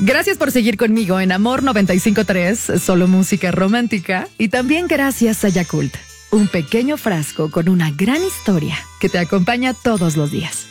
Gracias por seguir conmigo en Amor 95.3, solo música romántica. Y también gracias a Yakult, un pequeño frasco con una gran historia que te acompaña todos los días.